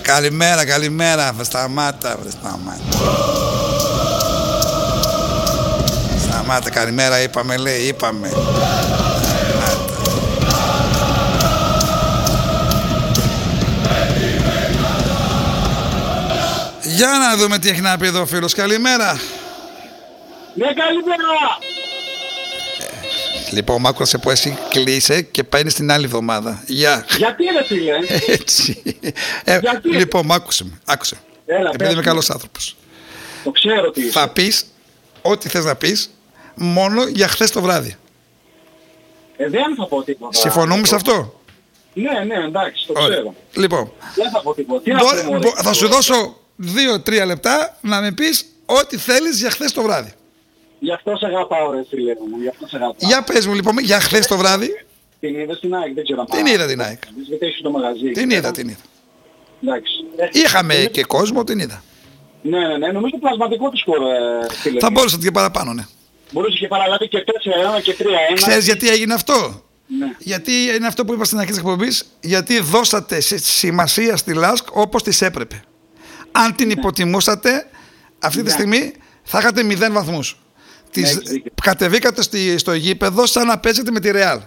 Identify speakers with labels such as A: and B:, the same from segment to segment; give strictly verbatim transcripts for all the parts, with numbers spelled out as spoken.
A: Καλημέρα, καλημέρα. Σταμάτα, βρε, σταμάτα. Σταμάτα, καλημέρα, είπαμε, λέει, είπαμε. Για να δούμε τι έχει να πει εδώ ο φίλος. Καλημέρα.
B: Ναι, καλημέρα.
A: Λοιπόν, μ' άκουσα που εσύ κλείσε και παίρνει την άλλη εβδομάδα. Γεια.
B: Γιατί ρε φίλε?
A: Έτσι. Ε,
B: Γιατί?
A: Λοιπόν, μ' άκουσε με. Άκουσε.
B: Έλα,
A: Επειδή είμαι
B: πες
A: καλός άνθρωπος.
B: Το ξέρω τι είσαι.
A: Θα πεις ό,τι θες να πεις μόνο για χθες το βράδυ.
B: Ε, δεν θα πω τίποτα.
A: Συμφωνούμε σε αυτό?
B: Ναι, ναι, εντάξει, το
A: Ωραία.
B: ξέρω.
A: Λοιπόν,
B: Δεν θα πω τίποτα. Τι να
A: μπο-
B: πούμε,
A: μπο-
B: ρε,
A: θα σου δώσω δύο τρία λεπτά να με πεις ό,τι θέλεις για χθες το βράδυ.
B: Γι' αυτό σε αγαπάω ρε φίλε μου, γι' αυτό σε αγαπάω.
A: Για πες μου λοιπόν για χθες το βράδυ.
B: Την είδες την ΑΕΚ, δεν ξέρω αν
A: Την
B: πάω.
A: είδα την ΑΕΚ.
B: Γιατί έχεις το μαγαζί.
A: Την είδα, την είδα.
B: Εντάξει. Ε,
A: Είχαμε
B: νομίζω-
A: και κόσμο, την είδα.
B: Ναι, ναι, ναι, νομίζω πλασματικό του σκορ, ε, φίλε.
A: Θα
B: μου.
A: μπορούσα και παραπάνω, ναι.
B: Μπορούσε και παραλάβει και τέσσερα ένα και τρία ένα.
A: Ξέρεις γιατί έγινε αυτό?
B: Ναι.
A: Γιατί είναι αυτό που είπα στην αρχή της εκπομπής. Γιατί δώσατε σε- σημασία στη ΛΑΣΚ όπως της έπρεπε. Αν την υποτιμούσατε, αυτή τη
B: Ναι.
A: στιγμή θα είχατε μηδέν βαθμούς. Τις,
B: έχεις δίκιο.
A: κατεβήκατε στη, στο γήπεδο σαν να παίζετε με τη Ρεάλ.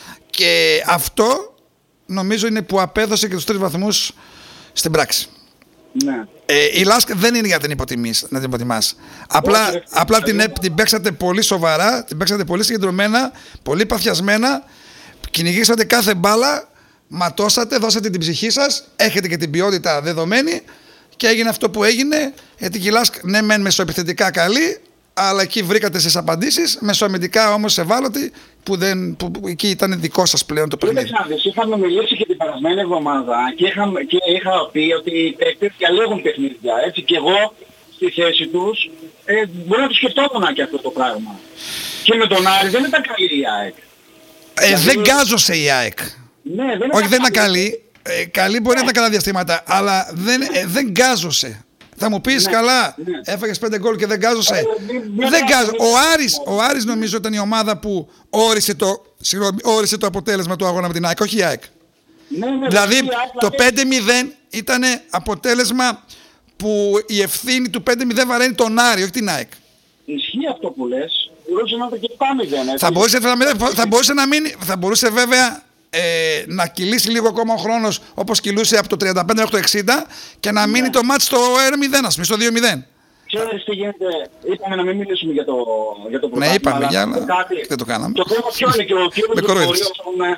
A: Και αυτό νομίζω είναι που απέδωσε και τους τρεις βαθμούς στην πράξη.
B: Ναι.
A: Ε, η ΛΑΣΚ δεν είναι για την υποτιμής, να την υποτιμάς. Απλά,
B: Όχι, ρε,
A: απλά την,
B: ρε.
A: έ- την παίξατε πολύ σοβαρά, την παίξατε πολύ συγκεντρωμένα, πολύ παθιασμένα, κυνηγήσατε κάθε μπάλα, ματώσατε, δώσατε την ψυχή σας, έχετε και την ποιότητα δεδομένη και έγινε αυτό που έγινε. Γιατί η ΛΑΣΚ ναι μεν μεσοεπιθετικά καλή, αλλά εκεί βρήκατε στις απαντήσεις, μεσοαμυντικά όμως ευάλωτοι, που, δεν, που που εκεί ήταν δικό σας πλέον το παιχνίδι.
B: Κοίταξε να δεις, είχαμε μιλήσει και την περασμένη εβδομάδα και, είχα, και είχα πει ότι οι παίκτες διαλέγουν παιχνίδια, έτσι, και εγώ στη θέση τους ε, μπορεί να το σκεφτόμουν και αυτό το πράγμα. Και με τον Άρη δεν ήταν καλή η ΑΕΚ.
A: Ε,
B: Δηλαδή-
A: δεν γκάζωσε η ΑΕΚ.
B: Ναι, δεν
A: Όχι, δεν ήταν καλή. Ε, καλή μπορεί να ήταν κατά διαστήματα, αλλά δεν, ε, δεν γκάζωσε. Θα μου πεις
B: Ναι,
A: καλά,
B: ναι.
A: έφαγες πέντε γκολ και δεν γκάζωσε.
B: Ε, δεν-
A: δεν
B: δεν
A: γκάζωσε.
B: γκάζωσε.
A: Ο Άρης, ο Άρης νομίζω ήταν η ομάδα που όρισε το, συγγνώμη, όρισε το αποτέλεσμα του αγώνα με την ΑΕΚ, όχι η ΑΕΚ.
B: Ναι, ναι,
A: Δηλαδή
B: η ΑΕΚ,
A: το
B: δηλαδή,
A: πέντε μηδέν ήταν αποτέλεσμα που η ευθύνη του πέντε μηδέν βαραίνει τον Άρη, όχι την ΑΕΚ.
B: ισχύει αυτό που λες, μπορούσε να το και πάμε δεν έτσι.
A: Θα μπορούσε, θα, μην- θα μπορούσε να μείνει, θα μπορούσε βέβαια ε, να κυλήσει λίγο ακόμα ο χρόνος όπως κυλούσε από το τριάντα πέντε μέχρι το εξήντα και να μείνει το μάτς στο ένα μηδέν, ας πούμε, στο δύο μηδέν.
B: Ξέρεις τι γίνεται, είπαμε να μην μιλήσουμε για το, για το
A: Ναι,
B: πρωτάθλημα,
A: είπαμε,
B: αλλά
A: για
B: να πω
A: να-
B: κάτι.
A: δεν το κάναμε.
B: Το θέμα ποιο είναι και ο κύριος
A: Με κοροϊδεύεις.
B: Γρηγορίου,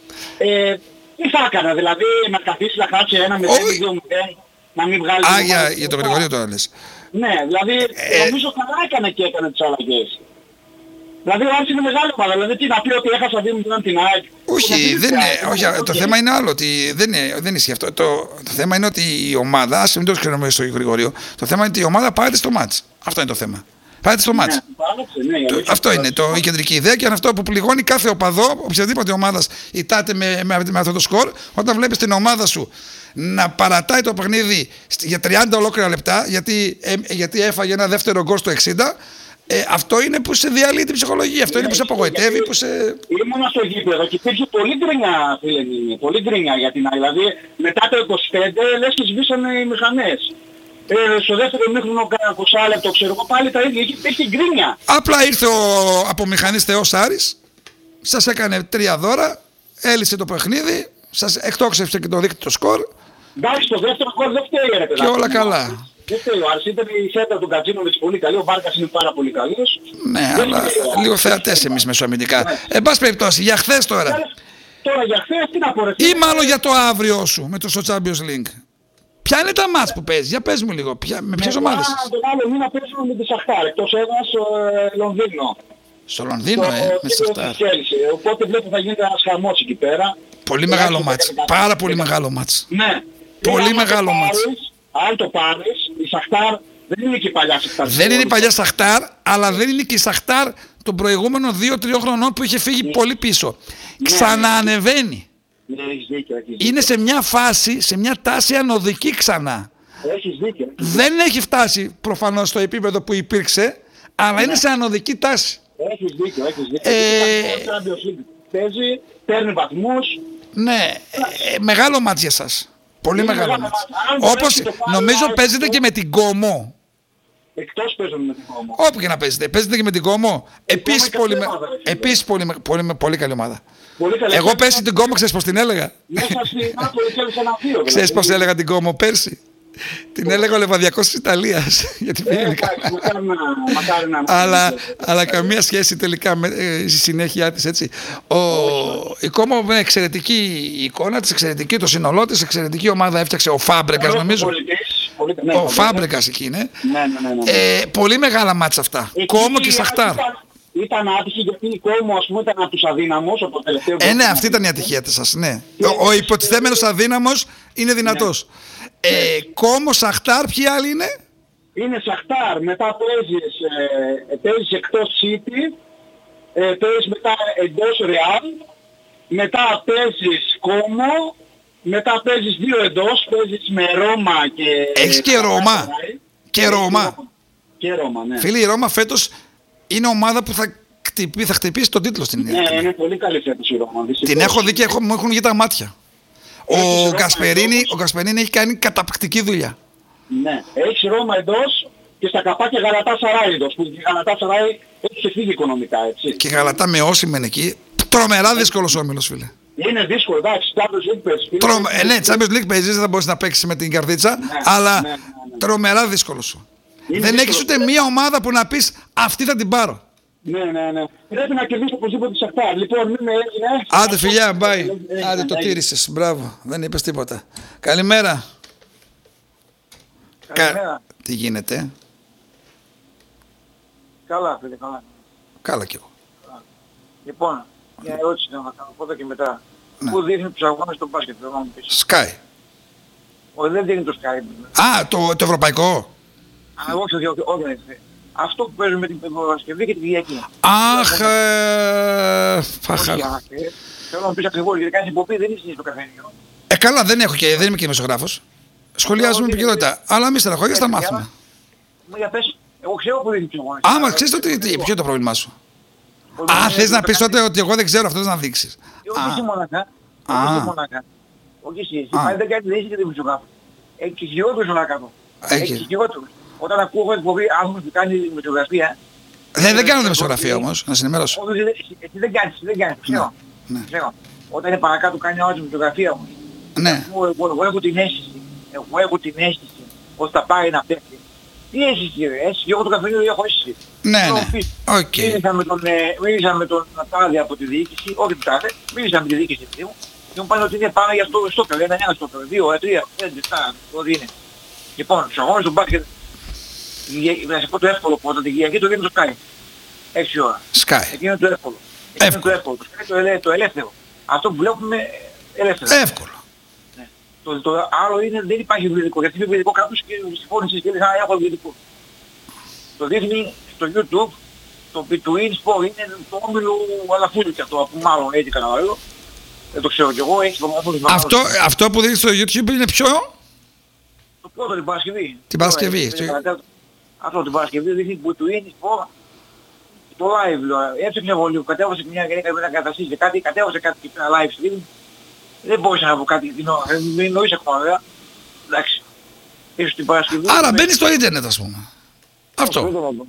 B: ε, τι θα έκανα, δηλαδή να καθίσει να χάσει ένα μηδέν
A: Όχι.
B: δύο μηδέν, να μην βγάλει...
A: Α,
B: την ομάδα
A: για,
B: του
A: για το
B: μπροστά.
A: Γρηγορείο τώρα λες.
B: Ναι, δηλαδή
A: Ε,
B: νομίζω καλά έκανε και έκανε τις αλλαγές. Δηλαδή ο Άρης είναι μεγάλη ομάδα, δηλαδή τι να πει ότι έχασα δύο μηδέν την ΑΕΚ.
A: Όχι, δεν είναι, όχι, το θέμα είναι άλλο. Ότι δεν, είναι, δεν ισχύει αυτό. Το, το θέμα είναι ότι η ομάδα, ας μην το ξέρουμε στο Γρηγορείο, το θέμα είναι ότι η ομάδα πάρεται στο μάτς. Αυτό είναι το θέμα. Πάρεται στο μάτς. Το- αυτό είναι το, η κεντρική ιδέα και είναι αυτό που πληγώνει κάθε οπαδό οποιαδήποτε ομάδα ητάται με, με, με αυτό το σκορ. Όταν βλέπεις την ομάδα σου να παρατάει το παιχνίδι στη- για τριάντα ολόκληρα λεπτά γιατί, ε, γιατί έφαγε ένα δεύτερο γκολ στο εξήντα, ε, αυτό είναι που σε διαλύει την ψυχολογία. Αυτό είναι που σε απογοητεύει. Που σε...
B: Ήμουνα στο γήπεδο και υπήρχε πολύ γκρινιά, φίλε μου, πολύ γκρινιά για την ΑΕΚ. Δηλαδή μετά το είκοσι πέντε λες και σβήσανε οι μηχανές. Ε, στο δεύτερο ημίχρονο κάνα είκοσι λεπτό ξέρω εγώ πάλι τα ίδια, υπήρχε γκρινιά.
A: Απλά ήρθε ο απομηχανής Θεός Άρης, σας έκανε τρία δώρα, έλυσε το παιχνίδι, σας εκτόξευσε και το δείκτη το σκορ
B: Εντάξει, το δεύτερο γκολ δεν φταίει ρε
A: και
B: παιδάκι.
A: όλα καλά.
B: Δεν φταίει ο Άρης, ήταν η σέντα του Κατζίνοβιτς πολύ καλή, ο Βάρκας είναι πάρα πολύ καλός.
A: Ναι,
B: Δεν
A: αλλά
B: φταίει ο Άρης.
A: λίγο θεατές εμείς μεσοαμυντικά.
B: Ναι.
A: Εν πάση περιπτώσει, για χθες τώρα.
B: Τώρα για χθες τι να πω ρε
A: Ή
B: φίλε.
A: μάλλον για το αύριο σου με το στο Champions League. Ποια είναι τα μάτς που παίζεις, για πες μου λίγο, ποια, με ποιες ομάδες.
B: Μετά τον άλλο μήνα παίζουμε με τη Σαχτάρ, εκτός έδρας ε, Λονδίνο.
A: Στο Λονδίνο,
B: Το
A: ε, με
B: κύπελλο
A: Σαχτάρ.
B: της Chelsea. Οπότε βλέπω θα γίνεται ένας χαμός εκεί πέρα.
A: Πολύ
B: Ε,
A: μεγάλο
B: άρχισε
A: μάτς,
B: το
A: πάρα πολύ μεγάλο μάτς.
B: Ναι.
A: Πολύ
B: Ε, άμα
A: μεγάλο
B: το
A: μάτς.
B: πάρεις, Αν το πάρεις, η Σαχτάρ δεν είναι και η παλιά Σαχτάρ.
A: Δεν είναι η παλιά Σαχτάρ, αλλά δεν είναι και η Σαχτάρ των προηγούμενων δύο τριών χρονών που είχε φύγει πολύ πίσω. Ξαναανεβαίνει.
B: Ναι, έχεις δίκιο, έχεις δίκιο.
A: Είναι σε μια φάση, σε μια τάση ανωδική ξανά.
B: Έχεις δίκιο.
A: Δεν έχει φτάσει προφανώς στο επίπεδο που υπήρξε, αλλά είναι σε ανωδική τάση.
B: Έχεις δίκιο, έχεις δίκιο.
A: Ε,
B: Παίζει, παίρνει βαθμούς.
A: Ναι, ε, ε, μεγάλο μάτς για σας. Πολύ
B: Είναι
A: μεγάλα
B: μεγάλα
A: μάτς.
B: μάτς. Αν
A: Όπως
B: μπορέσει το πάρει
A: νομίζω
B: άλλο
A: παίζετε
B: αυτό-
A: και με την Κόμο.
B: Εκτός παίζουν με την Κόμο.
A: Όπου και να παίζετε. Παίζετε και με την Κόμο. Επίσης
B: καλή
A: πολύ, με...
B: ομάδα, ρε φίλε.
A: Επίσης πολύ, με- πολύ, με- πολύ καλή ομάδα.
B: Πολύ καλή.
A: Εγώ πέρσι την Κόμο, ξέρεις πώς την έλεγα.
B: Μέσα στην Νάπολη θέλεις ένα δύο.
A: Ξέρεις πώς έλεγα την Κόμο πέρσι. Την έλεγα ο Λεβαδιακός της Ιταλίας. Γιατί πήγαινε καλά.
B: Εντάξει, μακάρι να- μακάρι να...
A: αλλά, αλλά καμία σχέση τελικά με ε, στη συνέχεια της, έτσι. Ο, η Κόμο με εξαιρετική εικόνα της, εξαιρετική το σύνολό της, εξαιρετική ομάδα έφτιαξε ο Φάμπρεκας νομίζω.
B: Πολιτής, πολύ- ναι,
A: Ο
B: ναι,
A: Φάμπρεκας εκεί είναι.
B: Ναι, ναι, ναι, ναι.
A: Ε, πολύ μεγάλα μάτσα αυτά.
B: Εκεί
A: Κόμο και Σαχτάρ.
B: Ήταν, ήταν άτυχη γιατί η Κόμο ας πούμε ήταν από τους αδύναμους από το τελευταίο.
A: Ε, ναι, αυτή ήταν η ατυχία της σας, ναι. Ο, ο υποτιθέμενος αδύναμος είναι δυνατός. Ε, Κόμο, Σαχτάρ, ποιοι άλλοι είναι?
B: Είναι Σαχτάρ, μετά παίζεις, ε, παίζεις εκτός City, ε, παίζεις μετά εντός Real, μετά παίζεις Κόμο, μετά παίζεις δύο εντός, παίζεις με Ρώμα και...
A: Έχεις και Ρώμα. Και Ρώμα.
B: Και Ρώμα, ναι.
A: Φίλοι, η Ρώμα φέτος είναι ομάδα που θα χτυπήσει, θα χτυπήσει τον τίτλο στην
B: Ναι,
A: Ιταλία.
B: είναι πολύ καλή φέτος η Ρώμα.
A: Την
B: δυστυχώς.
A: έχω δει και έχω, μου έχουν βγει τα μάτια. Ο
B: Ρώμα
A: Γκασπερίνη,
B: εντός.
A: ο Γκασπερίνη έχει κάνει καταπληκτική δουλειά.
B: Ναι, έχεις Ρώμα εντός και στα καπάκια Γαλατά Σαράι εντός, που η Γαλατά Σαράι έχει ξεφύγει οικονομικά, έτσι.
A: Και Γαλατά με Όσιμεν εκεί. Τρομερά δύσκολος όμιλος, φίλε.
B: Είναι δύσκολο, εντάξει, Champions League παίζεις.
A: Τρομε... Ε, ναι, Champions League παίζεις, δεν θα μπορείς να παίξεις με την καρδίτσα, αλλά
B: ναι, ναι, ναι.
A: τρομερά δύσκολο σου.
B: Είναι
A: Δεν
B: δύσκολο.
A: έχεις ούτε μία ομάδα που να πεις αυτή θα την πάρω.
B: Ναι, ναι, ναι. Πρέπει να κερδίσει οπωσδήποτε τη Σαχτάρ. Λοιπόν, μην με έγινε.
A: Άντε φιλιά, μπάει.
B: Έγινε,
A: Άντε το
B: έγινε.
A: τήρησες, μπράβο. Δεν είπες τίποτα. Καλημέρα.
C: Καλημέρα.
A: Τι γίνεται?
C: Καλά, φίλε, καλά.
A: Καλά κι εγώ.
C: Λοιπόν, μια ερώτηση να κάνω από εδώ και μετά.
A: Ναι.
C: Πού δείχνει τους αγώνες στο μπάσκετ, θέλω να μου πεις.
A: Sky.
C: Όχι, δεν δείχνει το Sky.
A: Α, το, το ευρωπαϊκό.
C: Α, όχι, όχι, όχι, όχι, όχι. Αυτό που παίζουμε την Παρασκευή και την Κυριακή.
A: Αχ, ε, φαχα-
C: Όχι, αχ, ε. Θέλω να μου πεις ακριβώς, γιατί κάνεις υποπή, δεν είσαι στο καφενείο.
A: Ε, καλά, δεν έχω και, δεν είμαι και δημοσιογράφος. Σχολιάζουμε με επικαιρότητα. Αλλά μη στεναχωρείς, θα μάθουμε.
C: Μου για πες, εγώ ξέρω που δείχνει τους αγώνες.
A: Άμα ξέρεις ότι, τι, ποιο είναι το πρόβλημά σου. Α, θες να πεις τότε ότι εγώ δεν ξέρω, αυτό να δείξεις.
C: Όχι εσύ μοναχά.
A: Α.
C: Όχι εσύ μοναχά. Όχι εσύ. Εσύ
A: Α.
C: πάλι δεν κάνεις, δεν είσαι και δημοσιογράφος. Έχει και χειρότερους να κάνω.
A: Έχει.
C: Έχει και χειρότερους. Όταν ακούω εκπομπή άνθρωπος που κάνει δημοσιογραφία,
A: Δεν, δεν κάνω δημοσιογραφία όμως, να συνημερώσω.
C: όχι, εσύ- εσύ- εσύ δεν κάνεις, δεν κάνεις, ξέρω.
A: Ναι.
C: Ξέρω. Όταν είναι παρακάτω κάνει άλλο δημοσιογραφία όμως.
A: Ναι.
C: Εγώ, εγώ, εγώ έχω την αίσθηση, εγώ έχω την αίσθηση ότι θα πάρει να πέφτει. Τι αίσθηση ρε, αίσθηση, εγώ το καφενείο έχω αίσθηση.
A: Ναι,
C: Θέλω να
A: ναι.
C: πεις,
A: Οκ.
C: Μίλησα με τον, ε, μίλησα με τον Τάδε από τη διοίκηση, όχι του Τάδε, μίλησα με τη διοίκηση του Δήμου και μου πάνε ότι είναι πάνω για το στόπερ, ένα ένα στόπερ, δύο, τρία, πέντε, επτά, ό,τι είναι. Λοιπόν, στους αγώνες του μπάσκετ, η Κυριακή- να σε πω το εύκολο πρώτα, την Κυριακή το δίνει το Sky. έξι ώρα.
A: Sky.
C: Εκεί είναι το εύκολο. Εκεί είναι το
A: Εύκολο.
C: εύκολο. Το Sky το, ελε- το ελεύθερο. Αυτό που βλέπουμε ε, ελεύθερο.
A: Εύκολο.
C: Το, το άλλο είναι δεν υπάρχει βιβλικό. Γιατί βιβλικό κάποιος και συμφώνησες και λέει «Α, έχω βιβλικό». Το δείχνει στο YouTube, το Between Sport είναι το όμιλο Αλαφούλη και αυτό, που μάλλον έτσι καταλαβαίνω. Δεν το ξέρω κι εγώ, έχει το μόνος
A: Αυτό, αυτό που δείχνει στο YouTube είναι ποιο?
C: Το πρώτο την Παρασκευή.
A: Την Παρασκευή,
C: Τώρα,
A: στο-
C: είναι παρακάτω. Αυτό την Παρασκευή δείχνει Between Sport. Το live, λέω. Έψαξα εγώ λίγο, κατέβασε μια γυναίκα να καταστήσει κάτι, κατέβασε κάτι και ένα live stream. Δεν μπορούσα να πω κάτι την ώρα, δεν νοήσα ακόμα βέβαια. Εντάξει. Ίσως την Παρασκευή.
A: Άρα μπαίνει στο ίντερνετ, ας πούμε. Αυτό.
C: Αυτό.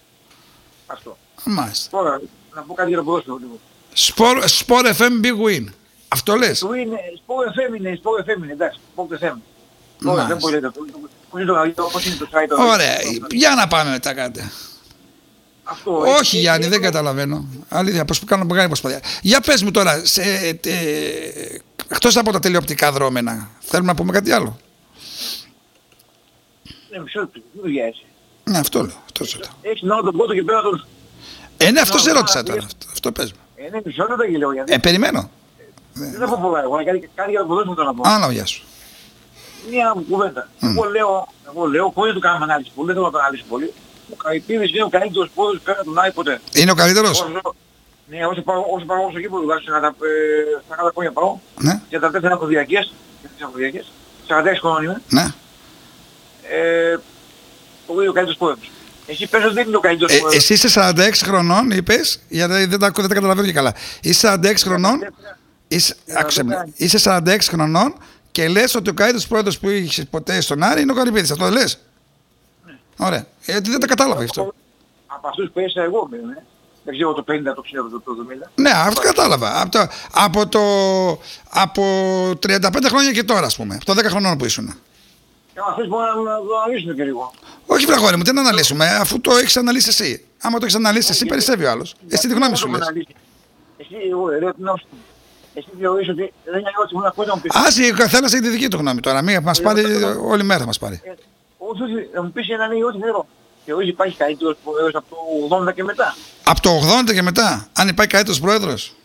C: Αυτό.
A: Μάλιστα.
C: Τώρα, να πω κάτι για το ποδόσφαιρο λίγο.
A: Sport, Sport εφ εμ Big Win. Αυτό λες.
C: Το είναι, Sport εφ εμ είναι, Sport εφ εμ είναι, εντάξει, Sport εφ εμ. Τώρα δεν
A: Μάλιστα.
C: μπορείτε αυτό. Πώς είναι το, πώς είναι το site τώρα.
A: Ωραία. Για να πάμε μετά κάτι.
C: Αυτό.
A: Όχι
C: έχει-
A: Γιάννη,
C: έχει-
A: δεν καταλαβαίνω. Αλήθεια, πώς κάνω μεγάλη προσπάθεια. Για πες μου τώρα, σε, ε, εκτός από τα τηλεοπτικά δρόμενα, θέλουμε να πούμε κάτι άλλο.
C: Ναι, μισό λεπτό, τι δουλειά είσαι.
A: Ναι, αυτό λέω. Αυτό σε ρωτάω.
C: Έχεις να τον πρώτο και πέρα τον...
A: Ε, ναι, αυτό
C: Να,
A: σε
C: να,
A: ρώτησα
C: να,
A: τώρα.
C: να.
A: Αυτό, αυτό πες μου.
C: Ε, ναι, μισό λεπτό και λέω γιατί.
A: Ε, περιμένω.
C: Δεν θα πω πολλά εγώ, κάτι, κάτι για το ποδόσφαιρο θέλω να πω.
A: Άνα, γεια σου.
C: Μια κουβέντα. Εγώ λέω, εγώ λέω, χωρίς να το κάνουμε ανάλυση πολύ, δεν θέλω να το αναλύσω πολύ. Ο Καϊπίδης είναι ο καλύτερος πόδος πέρα του Νάη ποτέ.
A: Είναι ο καλύτερος.
C: Όσο, ναι, όσο πάω, όσο πάω όσο κήπο τουλάχιστον σαράντα χρόνια πάω,
A: Ναι,
C: σαράντα τέσσερα αποδιακές, σαράντα έξι χρόνων είμαι,
A: ναι.
C: ε, το είναι ο καλύτερος πόδος. Εσύ πες ότι δεν είναι ο καλύτερος
A: Ε,
C: πόδος.
A: εσύ είσαι σαράντα έξι χρονών, είπες, γιατί δεν τα, δεν τα καταλαβαίνω και καλά. Είσαι σαράντα έξι χρονών, είσαι, άκουσε με, είσαι σαράντα έξι χρονών και λες ότι ο καλύτερος πρόεδρος που είχε ποτέ στον Άρη είναι ο Καρυπίδης. Αυτό δεν λες?
C: Ναι.
A: Ωραία. Γιατί δεν τα κατάλαβα γι' αυτό.
C: Από αυτούς που έσα εγώ είμαι, ναι. Δεν ξέρω το πενήντα, το ξέρω το εβδομήντα.
A: Ναι, αυτό κατάλαβα. Από το, από, το, από τριάντα πέντε χρόνια και τώρα, ας πούμε. Από το δέκα χρονών που ήσουν.
C: Και αυτές μπορούμε να το αναλύσουμε και λίγο.
A: Όχι, βραγόρι μου, τι να αναλύσουμε, αφού το έχεις αναλύσει εσύ. Άμα το έχεις αναλύσει εσύ, περισσεύει ο άλλος. Εσύ τη γνώμη σου λες.
C: Εσύ, εγώ, λέω την άποψη μου. Εσύ θεωρείς ότι δεν είναι ερώτηση, μόνο ακούω να μου πεις.
A: Άσυ, ο καθένας έχει τη δική του γνώμη τώρα. Μην μας πάρει, όλη μέρα θα μας πάρει.
C: Όχι, όχι, να μου πεις ένα ναι, όχι θέλω. Θεωρείς υπάρχει καλύτερος πρόεδρος από το ογδόντα και μετά.
A: Από το ογδόντα και μετά, αν υπάρχει καλύτερος πρόεδρος.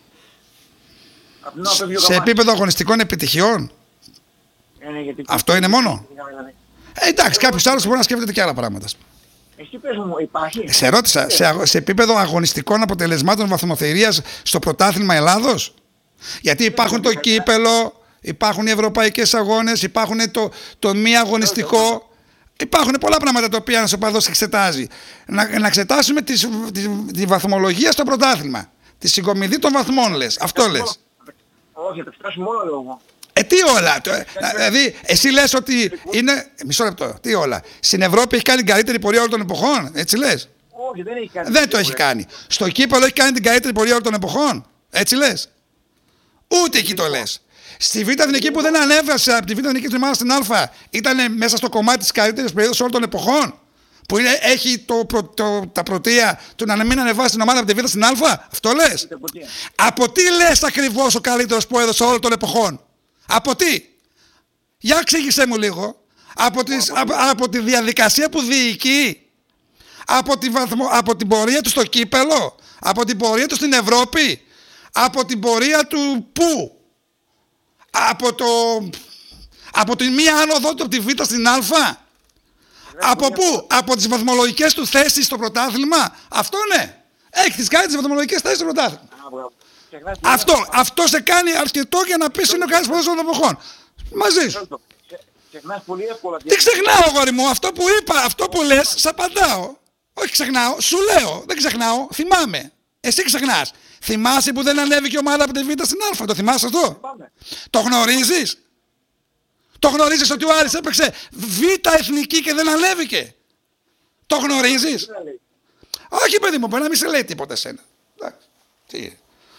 A: Σε επίπεδο αγωνιστικών επιτυχιών. Αυτό είναι μόνο. Ε, εντάξει, κάποιος άλλος μπορεί να σκέφτεται και άλλα πράγματα.
C: Εσύ πες μου, υπάρχει.
A: Σε ρώτησα, σε, σε επίπεδο αγωνιστικών αποτελεσμάτων βαθμοθερίας στο πρωτάθλημα Ελλάδος. Γιατί υπάρχουν το κύπελο, υπάρχουν οι ευρωπαϊκές αγώνες, υπάρχουν το, το μη αγωνιστικό. Υπάρχουν πολλά πράγματα τα οποία ένας οπαδός εξετάζει. Να, να εξετάσουμε τη, τη, τη βαθμολογία στο πρωτάθλημα. Τη συγκομιδή των βαθμών λες. Αυτό λες.
C: Όχι, θα εξετάσουμε όλα λέω εγώ.
A: Ε, τι όλα. Το, δηλαδή, εσύ λες ότι είναι. Μισό λεπτό. Τι όλα. Στην Ευρώπη έχει κάνει την καλύτερη πορεία όλων των εποχών. Έτσι λες.
C: Όχι, δεν έχει κάνει.
A: Δεν το έχει κάνει. Στο κύπελο έχει κάνει την καλύτερη πορεία όλων των εποχών. Έτσι λες. Ούτε εκεί το λες. Στη Β' Εθνική που δεν ανέβασε από τη Β' Εθνική ομάδα στην Α, ήταν μέσα στο κομμάτι της καλύτερης περίοδος όλων των εποχών. Που είναι, έχει το, το, το, τα πρωτεία του να μην ανεβάσει την ομάδα από τη Β' στην Α. Αυτό λες. Από τι λες ακριβώς ο καλύτερος πρόεδρος όλων των εποχών? Από τι? Για εξήγησέ μου λίγο. Από, τις, από, από τη διαδικασία που διοικεί. Από, τη βαθμο, από την πορεία του στο κύπελο. Από την πορεία του στην Ευρώπη. Από την πορεία του πού? Από το... Από τη μία άνοδο του από τη Β' στην Α. Από πού? Από τις βαθμολογικές του θέσεις στο πρωτάθλημα. Αυτό ναι. Έχει τις κάνει τις βαθμολογικές θέσεις στο πρωτάθλημα. Αυτό, αυτό σε κάνει αρκετό για να πεις είναι ο καλύτερος πρόεδρος των εποχών. Μαζί σου. Τι ξεχνάω, αγόρι μου, αυτό που είπα, αυτό που λες, σ' απαντάω. Όχι ξεχνάω, σου λέω, δεν ξεχνάω, θυμάμαι. Εσύ ξεχνάς. Θυμάσαι που δεν ανέβηκε η ομάδα από τη Β' στην Α, το θυμάσαι αυτό? Το γνωρίζεις? Το γνωρίζεις ότι ο Άρης έπαιξε Β' Εθνική και δεν ανέβηκε? Το γνωρίζεις? Όχι παιδί μου, μπορεί να μην σε λέει τίποτα εσένα. Εντάξει, τι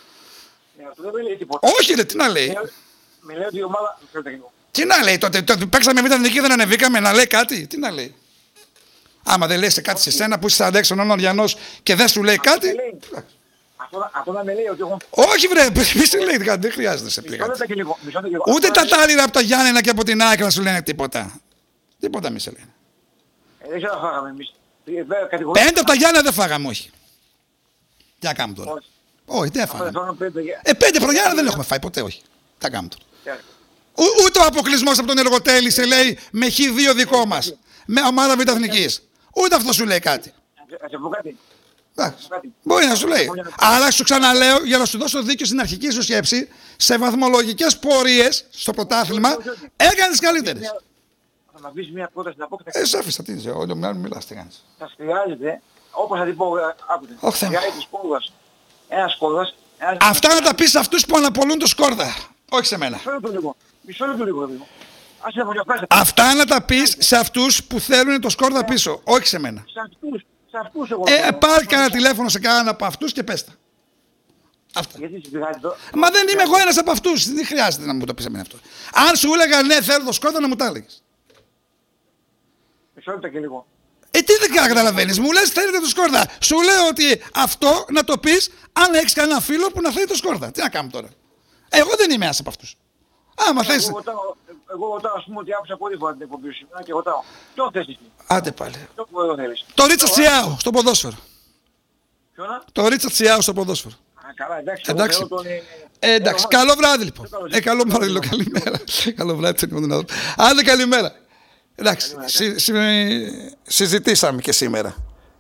A: όχι ρε, τι να λέει.
C: Με λέει ότι η ομάδα...
A: Τι να λέει τότε, τότε παίξαμε Β' Εθνική δεν ανεβήκαμε, να λέει κάτι, τι να λέει. Άμα δεν λέει σε κάτι σε σένα που είσαι σαράντα έξι χρονών Αριανός και δεν σου λέει κάτι.
C: Αυτό να με λέει ότι έχω...
A: Όχι βρε, μη σε λέει κάτι, δεν χρειάζεται σε πει κάτι. Ούτε τα τάλιρα από τα Γιάννενα και από την Άκρα να σου λένε τίποτα. Τίποτα μη σε λένε.
C: Δεν ξέρω να φάγαμε εμείς.
A: Πέντε από τα Γιάννενα δεν φάγαμε, όχι. Τι να κάνουμε τώρα. Όχι, δεν φάγαμε. Ε, πέντε από τα Γιάννενα δεν έχουμε φάει ποτέ, όχι. Τι να κάνουμε τώρα. Ούτε ο αποκλεισμός από τον Εργοτέλη σε λέει με χ δύο δικό μας. Με ομάδα Β' Εθνικής. Ούτε αυτό σου λέει κάτι. Εντάξει. Μπορεί να σου λέει. Αλλά σου ξαναλέω για να σου δώσω δίκιο στην αρχική σου σκέψη, σε βαθμολογικές πορείες στο πρωτάθλημα έκανες καλύτερες.
C: Θα μας πεις μια πρόταση να πω και
A: θα... Ε, σ' άφησα, τι είσαι, όλοι ομιλάνε μιλάς, τι κάνεις.
C: Θα χρειάζεται, όπως θα την πω, άκουτε, χρειάζεται σκόρδας. Ένας σκόρδας.
A: Αυτά να τα πεις σε αυτούς που αναπολούν το σκόρδα, όχι σε μένα.
C: Μισό λεπτό λίγο, μισό λεπτό λίγο.
A: Αυτά να τα πεις σε αυτούς που θέλουν το σκόρδα πίσω, όχι σε μένα.
C: Σε αυτούς, σε αυτούς εγώ.
A: Ε, πάρει κανένα τηλέφωνο σε κανέναν από αυτούς και πες τα. Αυτά.
C: Γιατί το...
A: Μα δεν είμαι εγώ ένας από αυτούς, δεν χρειάζεται να μου το πεις εμένα αυτό. Αν σου έλεγα ναι θέλω το σκόρδα να μου τα έλεγες.
C: Μισό λεπτό και λίγο.
A: Ε, τι δεν καταλαβαίνεις, μου λες θέλετε το σκόρδα. Σου λέω ότι αυτό να το πεις αν έχεις κανένα φίλο που να θέλει το σκόρδα. Τι να κάνουμε τώρα. Εγώ δεν είμαι ένας από αυτούς. Άμα θες...
C: Εγώ ρωτάω, εγώ ρωτάω ας πούμε ότι άκουσα πολύ φορά την εκπομπή σου και ρωτάω. Ποιο θες εσύ?
A: Άντε πάλι.
C: Ποιο ποδόσφαιρο θέλεις?
A: Το Ρίτσα Τσιάου στο ποδόσφαιρο.
C: Ποιο να?
A: Το Ρίτσα Τσιάου στο ποδόσφαιρο.
C: Α, καλά, εντάξει.
A: Εντάξει,
C: τον...
A: ε, εντάξει. Καλό βράδυ λοιπόν. Ε, καλό βράδυ, καλημέρα. Καλό βράδυ, άντε καλημέρα. Εντάξει, συ, συ, συζητήσαμε και σήμερα.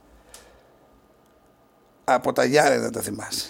A: Από τα Γιάννενα δεν τα θυμάσαι.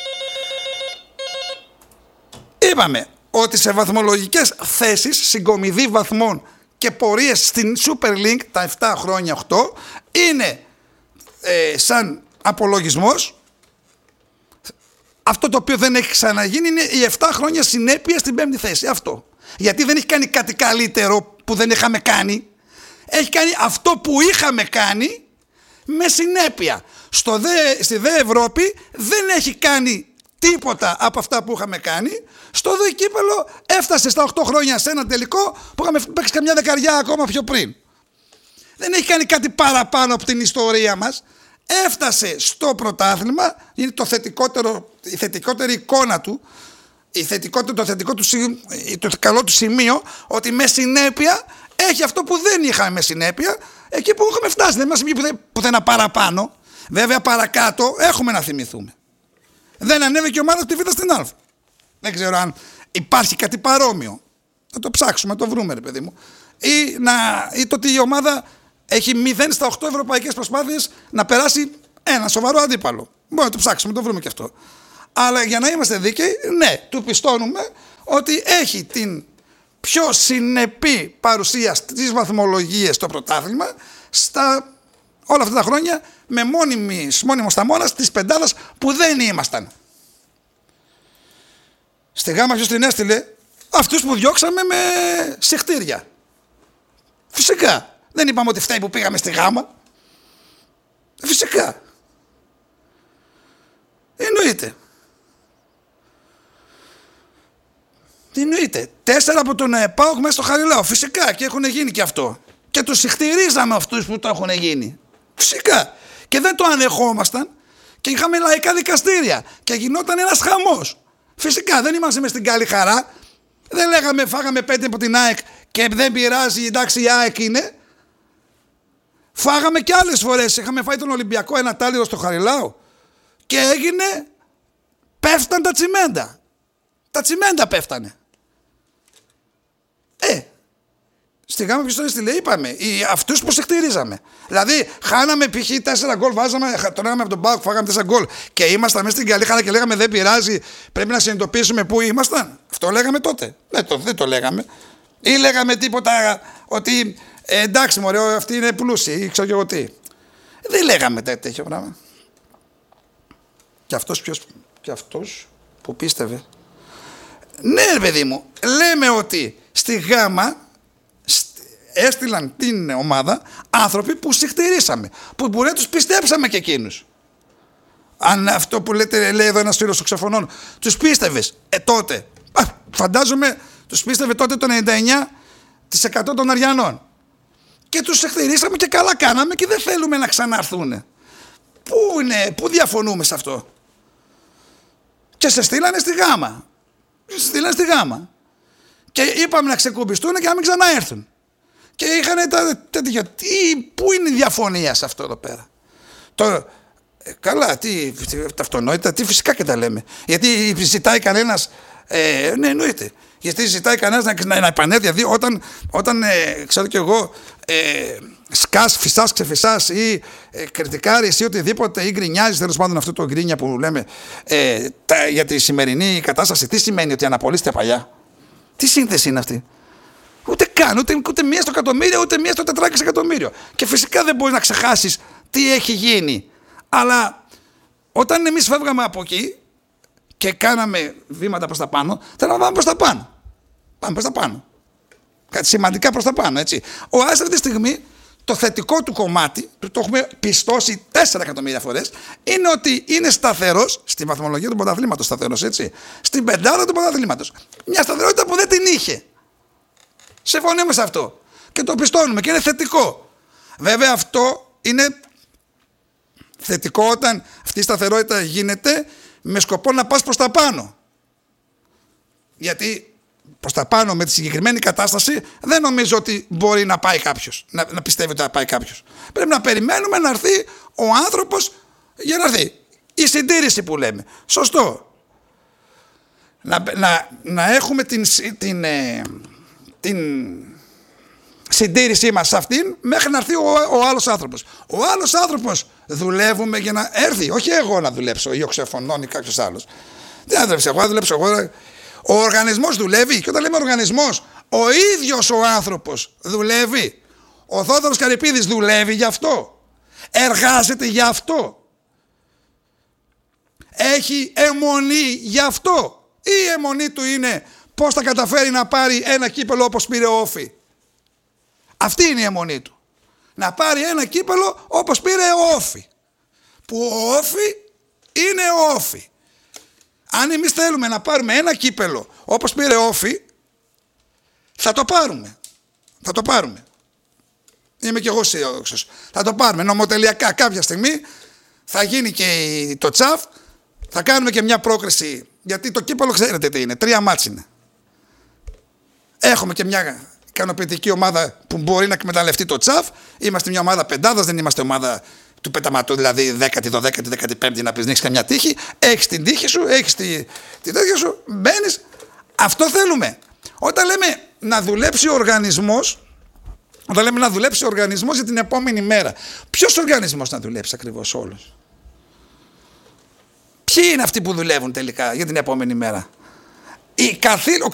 A: Είπαμε ότι σε βαθμολογικές θέσεις, συγκομιδή βαθμών και πορείες στην Super League, τα επτά χρόνια οκτώ, είναι ε, σαν απολογισμός. Αυτό το οποίο δεν έχει ξαναγίνει είναι οι επτά χρόνια συνέπεια στην πέμπτη θέση. Αυτό.
D: Γιατί δεν έχει κάνει κάτι καλύτερο που δεν είχαμε κάνει. Έχει κάνει αυτό που είχαμε κάνει με συνέπεια. Στο δε, στη δε Ευρώπη δεν έχει κάνει τίποτα από αυτά που είχαμε κάνει. Στο δε κύπελο έφτασε στα οκτώ χρόνια σε ένα τελικό που είχαμε παίξει καμιά δεκαριά ακόμα πιο πριν. Δεν έχει κάνει κάτι παραπάνω από την ιστορία μας. Έφτασε στο πρωτάθλημα, είναι το θετικότερο, η θετικότερη εικόνα του, η θετικότερο, το θετικό του, το καλό του σημείο, ότι με συνέπεια έχει αυτό που δεν είχαμε με συνέπεια, εκεί που είχαμε φτάσει. Δεν μας είπε πουθενά παραπάνω. Βέβαια παρακάτω έχουμε να θυμηθούμε. Δεν ανέβηκε η ομάδα από τη Β' στην Α. Δεν ξέρω αν υπάρχει κάτι παρόμοιο. Θα το ψάξουμε, το βρούμε, ρε παιδί μου. Ή, να, ή το ότι η ομάδα έχει μηδέν στα οκτώ ευρωπαϊκές προσπάθειες να περάσει ένα σοβαρό αντίπαλο. Μπορούμε να το ψάξουμε, το βρούμε και αυτό. Αλλά για να είμαστε δίκαιοι, ναι, του πιστώνουμε ότι έχει την πιο συνεπή παρουσία στις βαθμολογίες στο πρωτάθλημα στα όλα αυτά τα χρόνια, με μόνιμο σταμόνας της πεντάδας που δεν ήμασταν. Στη Γάμα ποιος την έστειλε? Αυτούς που διώξαμε με συχτήρια. Φυσικά. Δεν είπαμε ότι φταίει που πήγαμε στη Γάμα. Φυσικά. Εννοείται. Τι εννοείται? Τέσσερα από τον ΠΑΟΚ μέσα στο Χαριλάο. Φυσικά, και έχουν γίνει και αυτό. Και τους συχτηρίζαμε αυτούς που το έχουν γίνει. Φυσικά. Και δεν το ανεχόμασταν. Και είχαμε λαϊκά δικαστήρια. Και γινόταν ένας χαμός. Φυσικά, δεν είμαστε μες στην καλή χαρά. Δεν λέγαμε φάγαμε πέντε από την ΑΕΚ και δεν πειράζει, εντάξει η ΑΕΚ είναι. Φάγαμε και άλλες φορές. Είχαμε φάει τον Ολυμπιακό ένα τάλιρο στο Χαριλάο. Και έγινε, πέφταν τα τσιμέντα. Τα τσιμέντα πέφτανε. Ε, στη Γάμα ποιος το έστειλε, είπαμε, οι, αυτούς που συχτηρίζαμε. Δηλαδή, χάναμε π.χ. τέσσερα γκολ, βάζαμε, τον έγαμε από τον ΠΑΟΚ, φάγαμε τέσσερα γκολ και ήμασταν μέσα στην καλή χαρά και λέγαμε δεν πειράζει, πρέπει να συνειδητοποιήσουμε πού ήμασταν. Αυτό λέγαμε τότε. Δεν το, δεν το λέγαμε. Ή λέγαμε τίποτα ότι ε, εντάξει, μωρέ, αυτοί είναι πλούσιοι, ή ξέρω και εγώ τι. Δεν λέγαμε τέτοιο πράγμα. Και αυτός ποιος, και αυτός που πίστευε. Ναι, ρε παιδί μου, λέμε ότι στη Γάμα έστειλαν την ομάδα άνθρωποι που συχτηρίσαμε, που μπορεί να τους πιστέψαμε και εκείνους. Αν αυτό που λέτε, λέει εδώ ένας φίλος των ξεφωνών, τους πίστευες, ε τότε, α, φαντάζομαι τους πίστευε τότε το ενενήντα εννιά τοις εκατό των Αριανών. Και τους συχτηρίσαμε και καλά κάναμε και δεν θέλουμε να ξαναρθούν. Πού είναι, πού διαφωνούμε σε αυτό? Και σε στείλανε στη Γάμα. Σε στείλανε στη Γάμα. Και είπαμε να ξεκουμπιστούν και να μην ξαναέρθουν. Και είχαν τα τέτοια. Τι, πού είναι η διαφωνία σε αυτό εδώ πέρα? Το, ε, καλά, τι, τα αυτονόητα, τι φυσικά και τα λέμε. Γιατί ζητάει κανένας, ε, ναι εννοείται. Γιατί ζητάει κανένας να, να, να επανέλθει. Δηλαδή όταν, όταν ε, ξέρω κι εγώ, ε, σκάς, φυσάς, ξεφυσάς ή ε, κριτικάρεις ή οτιδήποτε ή γκρινιάζεις, τέλος πάντων αυτό το γκρίνια που λέμε ε, τα, για τη σημερινή κατάσταση, τι σημαίνει ότι αναπολύστε παλιά? Τι σύνθεση είναι αυτή? Ούτε καν, ούτε, ούτε μία στο εκατομμύριο, ούτε μία στο τετράκις εκατομμύριο. Και φυσικά δεν μπορείς να ξεχάσεις τι έχει γίνει. Αλλά όταν εμείς φεύγαμε από εκεί και κάναμε βήματα προς τα πάνω, θέλαμε να πάμε προς τα πάνω. Πάμε προς τα πάνω. Κάτι σημαντικά προς τα πάνω, έτσι. Ο Άρης αυτή τη στιγμή, το θετικό του κομμάτι, το έχουμε πιστώσει τέσσερα εκατομμύρια φορές, είναι ότι είναι σταθερός στη βαθμολογία του πρωταθλήματος. Σταθερός, έτσι. Στην πεντάδα του πρωταθλήματος. Μια σταθερότητα που δεν την είχε. Συμφωνούμε σε αυτό. Και το πιστώνουμε και είναι θετικό. Βέβαια αυτό είναι θετικό όταν αυτή η σταθερότητα γίνεται με σκοπό να πας προς τα πάνω. Γιατί προς τα πάνω με τη συγκεκριμένη κατάσταση δεν νομίζω ότι μπορεί να πάει κάποιος, να, να πιστεύει ότι θα πάει κάποιος. Πρέπει να περιμένουμε να έρθει ο άνθρωπος για να έρθει. Η συντήρηση που λέμε. Σωστό. Να, να, να έχουμε την, την, ε, την συντήρησή μας σε αυτήν μέχρι να έρθει ο, ο άλλος άνθρωπος. Ο άλλος άνθρωπος δουλεύουμε για να έρθει. Όχι εγώ να δουλέψω ή ο Ξεφωνών ή κάποιος άλλος. Δεν θα δουλέψω εγώ, θα δουλέψω εγώ. Ο οργανισμός δουλεύει. Και όταν λέμε οργανισμός, ο ίδιος ο άνθρωπος δουλεύει. Ο Θόδωρος Καρυπίδης δουλεύει γι' αυτό. Εργάζεται γι' αυτό. Έχει αιμονή γι' αυτό. Ή η αιμονή του είναι πώς θα καταφέρει να πάρει ένα κύπελο όπως πήρε ο Όφη. Αυτή είναι η αιμονή του. Να πάρει ένα κύπελο όπως πήρε ο Όφη. Που ο Όφη είναι ο Όφη. Αν εμείς θέλουμε να πάρουμε ένα κύπελο όπως πήρε ο Όφη, θα το πάρουμε. Θα το πάρουμε. Είμαι κι εγώ αισιόδοξος. Θα το πάρουμε. Νομοτελειακά κάποια στιγμή θα γίνει και το τσαφ. Θα κάνουμε και μια πρόκριση. Γιατί το κύπελο ξέρετε τι είναι. Τρία μάτς είναι. Έχουμε και μια ικανοποιητική ομάδα που μπορεί να εκμεταλλευτεί το τσαφ. Είμαστε μια ομάδα πεντάδας, δεν είμαστε ομάδα του πεταματού, δηλαδή δέκατη, δωδέκατη, δεκαπέμπτη να πεις, να έχεις καμιά τύχη. Έχεις την τύχη σου, έχεις τη, τη τέτοια σου, μπαίνεις. Αυτό θέλουμε. Όταν λέμε να δουλέψει ο οργανισμός, όταν λέμε να δουλέψει ο οργανισμός για την επόμενη μέρα, ποιος οργανισμός να δουλέψει ακριβώς όλος? Ποιοι είναι αυτοί που δουλεύουν τελικά για την επόμενη μέρα? Η καθήλ,